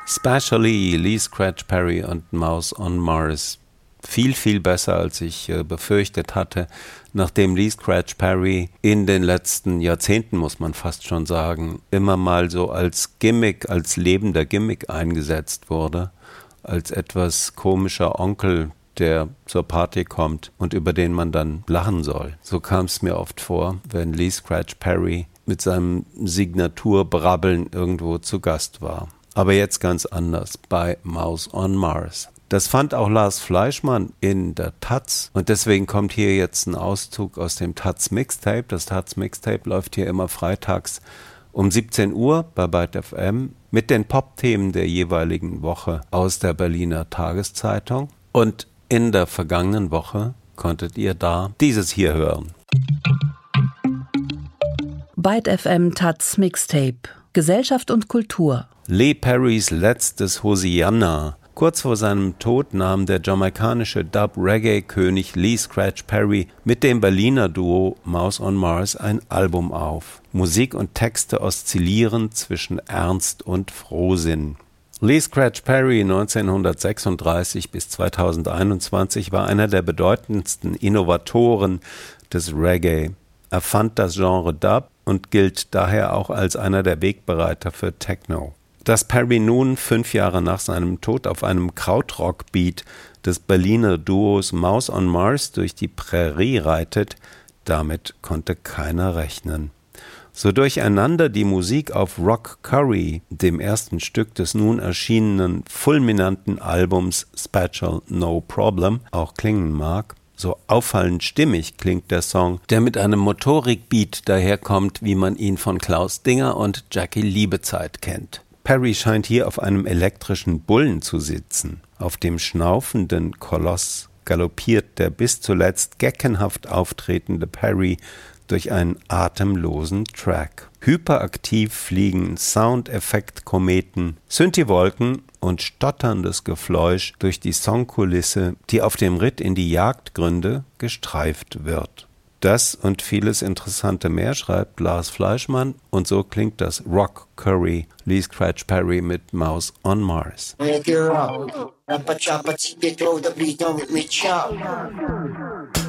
Especially Lee Scratch Perry und Mouse on Mars. Viel, viel besser, als ich befürchtet hatte, nachdem Lee Scratch Perry in den letzten Jahrzehnten, muss man fast schon sagen, immer mal so als Gimmick, als lebender Gimmick eingesetzt wurde, als etwas komischer Onkel, der zur Party kommt und über den man dann lachen soll. So kam es mir oft vor, wenn Lee Scratch Perry mit seinem Signaturbrabbeln irgendwo zu Gast war. Aber jetzt ganz anders bei Mouse on Mars. Das fand auch Lars Fleischmann in der Taz und deswegen kommt hier jetzt ein Auszug aus dem Taz Mixtape. Das Taz Mixtape läuft hier immer freitags um 17 Uhr bei Byte FM mit den Pop-Themen der jeweiligen Woche aus der Berliner Tageszeitung. Und in der vergangenen Woche konntet ihr da dieses hier hören. Byte FM Taz Mixtape. Gesellschaft und Kultur. Lee Perrys letztes Hosianna. Kurz vor seinem Tod nahm der jamaikanische Dub-Reggae-König Lee Scratch Perry mit dem Berliner Duo Mouse on Mars ein Album auf. Musik und Texte oszillieren zwischen Ernst und Frohsinn. Lee Scratch Perry 1936 bis 2021 war einer der bedeutendsten Innovatoren des Reggae. Er fand das Genre Dub und gilt daher auch als einer der Wegbereiter für Techno. Dass Perry nun 5 Jahre nach seinem Tod auf einem Krautrock-Beat des Berliner Duos Mouse on Mars durch die Prärie reitet, damit konnte keiner rechnen. So durcheinander die Musik auf Rock Curry, dem ersten Stück des nun erschienenen fulminanten Albums Special No Problem, auch klingen mag, so auffallend stimmig klingt der Song, der mit einem Motorik-Beat daherkommt, wie man ihn von Klaus Dinger und Jackie Liebezeit kennt. Perry scheint hier auf einem elektrischen Bullen zu sitzen. Auf dem schnaufenden Koloss galoppiert der bis zuletzt geckenhaft auftretende Perry durch einen atemlosen Track. Hyperaktiv fliegen Soundeffekt-Kometen, Synthi-Wolken und stotterndes Gefläusch durch die Songkulisse, die auf dem Ritt in die Jagdgründe gestreift wird. Das und vieles Interessante mehr schreibt Lars Fleischmann und so klingt das Rock Curry Lee Scratch Perry mit Mouse on Mars.